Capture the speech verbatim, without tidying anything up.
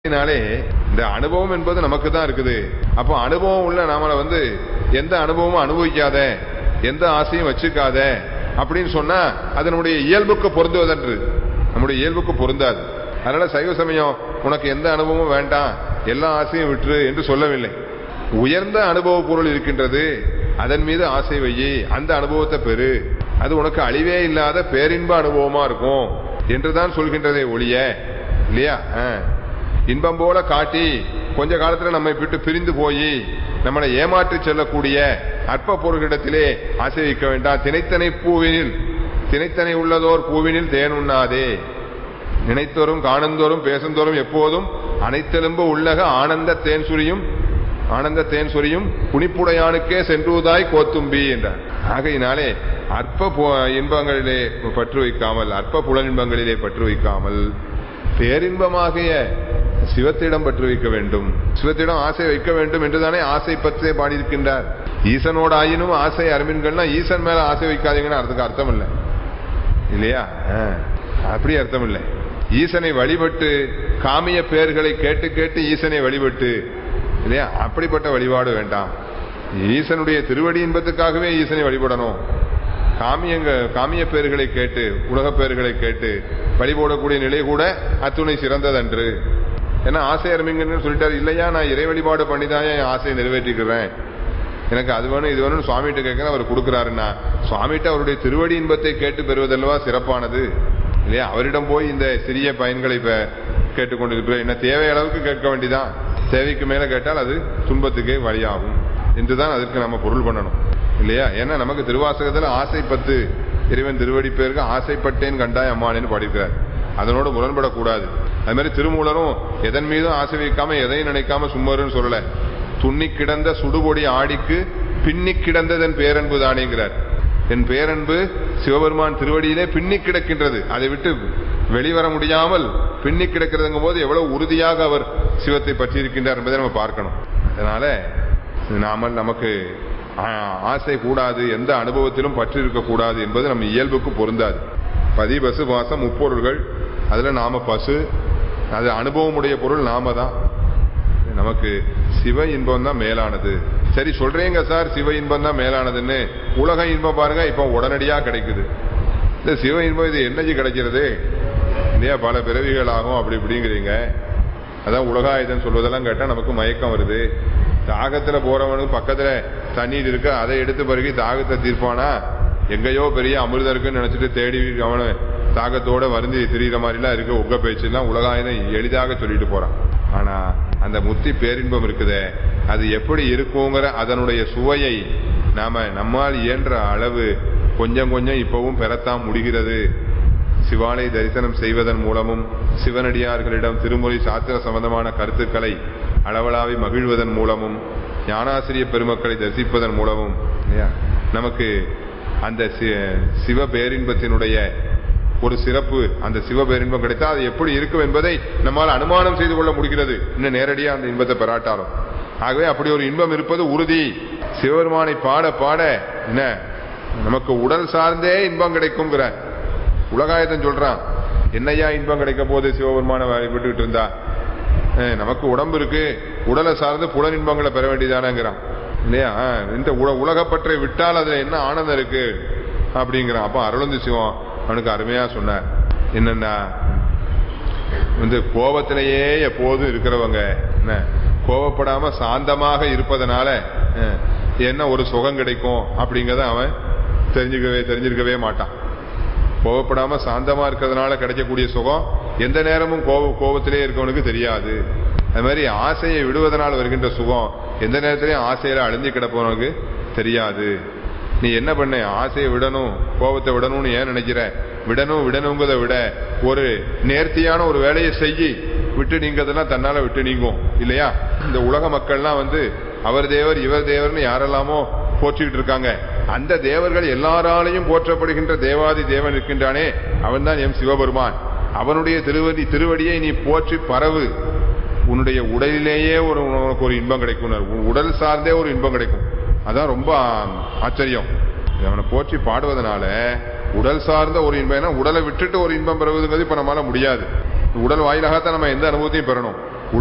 நாளே இந்த அனுபவம் என்பது நமக்கு தான் இருக்குது. அப்போ அனுபவம் உள்ள நாமள வந்து எந்த அனுபவமும் அனுபவிக்காத, எந்த ஆசையும் வச்சுக்காத அப்படின்னு சொன்னா அதனுடைய இயல்புக்கு பொருந்துவதன்று நம்முடைய இயல்புக்கு பொருந்தாது. அதனால சைவ சமயம் உனக்கு எந்த அனுபவமும் வேண்டாம், எல்லா ஆசையும் விட்டுரு என்று சொல்லவில்லை. உயர்ந்த அனுபவ பொருள் இருக்கின்றது, அதன் மீது ஆசை வையி, அந்த அனுபவத்தை பெறு, அது உனக்கு அழிவே இல்லாத பேரின்ப அனுபவமா இருக்கும் என்றுதான் சொல்கின்றதே ஒழிய, இல்லையா? இன்பம் போல காட்டி கொஞ்ச காலத்துல நம்மை விட்டு பிரிந்து போய் நம்மளை ஏமாற்றி செல்லக்கூடிய அற்ப பொருளிடத்திலே ஆசை வைக்க வேண்டாம். திணைத்தனை பூவினில் திணைத்தனை உள்ளதோர் பூவினில் தேன் உண்ணாதே, நினைத்தோறும் காணந்தோறும் பேசுந்தோறும் எப்போதும் அனைத்தெலும்பு உள்ளக ஆனந்த தேன் சுரியும் ஆனந்த தேன் சொரியும் புனிப்புடையானுக்கே சென்றுவதாய் கோத்தும்பி என்றார். ஆகையினாலே அற்ப இன்பங்களிலே பற்று வைக்காமல், அற்ப புலனின்பங்களிலே பற்று வைக்காமல் பேரின்பமாகிய சிவத்திடம் பற்று வைக்க வேண்டும், சிவத்திடம் ஆசை வைக்க வேண்டும் என்றுதானே ஆசை பற்றே பாடியிருக்கின்றார். ஈசனோட ஆயினும் ஆசை அருமின்கள்னா ஈசன் மேல ஆசை வைக்காதீங்கன்னு அதுக்கு அர்த்தம் இல்லை, இல்லையா? அப்படி அர்த்தம் இல்லை. ஈசனை வழிபட்டு காமிய பெயர்களை கேட்டு கேட்டு ஈசனை வழிபட்டு, இல்லையா? அப்படிப்பட்ட வழிபாடு வேண்டாம். ஈசனுடைய திருவடி இன்பத்துக்காகவே ஈசனை வழிபடணும். காமியங்க காமிய பெயர்களை கேட்டு உலக பெயர்களை கேட்டு வழிபடக்கூடிய நிலை கூட அத்துணை சிறந்ததன்று. ஏன்னா ஆசை அருமிங்கன்னு சொல்லிட்டாரு. இல்லையா, நான் இறை வழிபாடு பண்ணிதான் என் ஆசையை நிறைவேற்றிக்கிறேன், எனக்கு அது வேணும் இது வேணும்னு சுவாமிகிட்ட கேட்கிறேன், அவர் கொடுக்குறாருன்னா சுவாமிகிட்ட அவருடைய திருவடி இன்பத்தை கேட்டு பெறுவதல்லவா சிறப்பானது, இல்லையா? அவரிடம் போய் இந்த சிறிய பயன்களை இப்ப கேட்டுக்கொண்டிருக்கிற என்ன தேவை அளவுக்கு கேட்க வேண்டிதான். தேவைக்கு மேல கேட்டால் அது துன்பத்துக்கே வழியாகும் என்றுதான் அதற்கு நம்ம பொருள் பண்ணணும், இல்லையா? ஏன்னா நமக்கு திருவாசகத்துல ஆசை பத்து இறைவன் திருவடி பேருக்கு ஆசைப்பட்டேன் கண்டாய் அம்மானேன்னு பாடியிருக்கிறார். அதனோடு முரண்படக்கூடாது. அது மாதிரி திருமூலரும் எதன் மீதும் ஆசை வைக்காம எதையும் நினைக்காம சும்மருன்னு சொல்லல. துண்ணி கிடந்த சுடுபொடி ஆடிக்கு பின்னி கிடந்ததன் பேரன்பு தானேங்கிறார். என் பேரன்பு சிவபெருமான் திருவடியிலே பின்னி கிடக்கின்றது, அதை விட்டு வெளிவர முடியாமல் பின்னி கிடக்கிறதுங்கும் போது எவ்வளவு உறுதியாக அவர் சிவத்தை பற்றி இருக்கின்றார் என்பதை நம்ம பார்க்கணும். அதனால நாமல் நமக்கு ஆசை கூடாது, எந்த அனுபவத்திலும் பற்றி இருக்கக்கூடாது என்பது நம்ம இயல்புக்கு பொருந்தாது. பதி பசு பாசம் முப்பொருள்கள், அதுல நாம பசு, அது அனுபவம் உடைய பொருள் நாம தான். நமக்கு சிவ இன்பம் தான் மேலானது. சரி சொல்றீங்க சார், சிவ இன்பம் தான் மேலானதுன்னு. உலக இன்பம் பாருங்க இப்ப உடனடியா கிடைக்குது. இந்த சிவ இன்பம் இது என்னைக்கு கிடைக்கிறது இல்லையா? பல பிறவிகள் ஆகும் அப்படி இப்படிங்கிறீங்க. அதான் உலகாயுதம் சொல்வதெல்லாம் கேட்டா நமக்கு மயக்கம் வருது. தாகத்துல போறவனுக்கு பக்கத்துல தண்ணீர் இருக்கு, அதை எடுத்து பிறகு தாகத்தை தீர்ப்பானா? எங்கேயோ பெரிய அமிர்தம் இருக்குன்னு நினைச்சிட்டு தேடி அவனை தாகத்தோட வருந்தி திரிகிற மாதிரிலாம் இருக்கு. உங்க பேச்சுலாம் உலகாயுதம் எளிதாக சொல்லிட்டு போறான். ஆனா அந்த முத்தி பேரின்பம் இருக்குதே, அது எப்படி இருக்குங்கிற அதனுடைய சுவையை நாம நம்மால் இயன்ற அளவு கொஞ்சம் கொஞ்சம் இப்பவும் பெறத்தான் முடிகிறது. சிவாலய தரிசனம் செய்வதன் மூலமும் சிவனடியார்களிடம் திருமொழி சாத்திர சம்பந்தமான கருத்துக்களை அளவலாவி மகிழ்வதன் மூலமும் ஞானாசிரிய பெருமக்களை தரிசிப்பதன் மூலமும் நமக்கு அந்த சிவ பேரின்பத்தினுடைய ஒரு சிறப்பு, அந்த சிவ பேரின்பம் கிடைத்தா அது எப்படி இருக்கும் என்பதை நம்மால் அனுமானம் செய்து கொள்ள முடிகிறது, இன்னும் நேரடியாக அந்த இன்பத்தை பெறாட்டாலும். ஆகவே அப்படி ஒரு இன்பம் இருப்பது உறுதி. சிவபெருமானை பாட பாட என்ன நமக்கு உடல் சார்ந்தே இன்பம் கிடைக்கும்ங்கிற உலகாயத்தன் சொல்றான். என்னையா இன்பம் கிடைக்க போது சிவபெருமான விட்டுக்கிட்டு இருந்தா? நமக்கு உடம்பு இருக்கு, உடலை சார்ந்து புலன் இன்பங்களை பெற வேண்டியதானங்கிறான், இல்லையா? இந்த உலகப்பற்றை விட்டால் அதுல என்ன ஆனந்தம் இருக்கு அப்படிங்கிறான். அப்ப அருளந்தி சிவம் அவனுக்கு அருமையா சொன்னார். என்னன்னா இந்த கோபத்திலேயே எப்போதும் இருக்கிறவங்க என்ன கோபப்படாம சாந்தமாக இருப்பதனால என்ன ஒரு சுகம் கிடைக்கும் அப்படிங்கறத அவன் தெரிஞ்சுக்கவே தெரிஞ்சிருக்கவே மாட்டான். கோபப்படாம சாந்தமா இருக்கிறதுனால கிடைக்கக்கூடிய சுகம் எந்த நேரமும் கோப கோபத்திலே இருக்கவனுக்கு தெரியாது. அது மாதிரி ஆசையை விடுவதனால் வருகின்ற சுகம் எந்த நேரத்திலையும் ஆசையில அழிஞ்சு கிடப்பவனுக்கு தெரியாது. நீ என்ன பண்ண, ஆசையை விடணும் கோபத்தை விடணும்னு ஏன் நினைக்கிற? விடணும் விடணுங்கிறத விட ஒரு நேர்த்தியான ஒரு வேலையை செய்யி விட்டு நீங்கிறதெல்லாம் தன்னால விட்டு நீங்கும், இல்லையா? இந்த உலக மக்கள்லாம் வந்து அவர் தேவர் இவர் தேவர்னு யாரெல்லாமோ போற்றிக்கிட்டு இருக்காங்க. அந்த தேவர்கள் எல்லாராலையும் போற்றப்படுகின்ற தேவாதி தேவன் இருக்கின்றானே, அவன் தான் எம் சிவபெருமான். அவனுடைய திருவடி திருவடியை நீ போற்றி பரவு. உன்னுடைய உடலிலேயே ஒரு உனக்கு ஒரு இன்பம் கிடைக்கும், உடல் சார்ந்தே ஒரு இன்பம் கிடைக்கும். அதான் ரொம்ப ஆச்சரியம். அவனை போற்றி பாடுவதனால உடல் சார்ந்த ஒரு இன்பம். உடலை விட்டுட்டு ஒரு இன்பம் பெறுவதுங்கிறது இப்ப நம்மளால முடியாது. உடல் வாயிலாகத்தான் நம்ம எந்த அனுபவத்தையும் பெறணும்.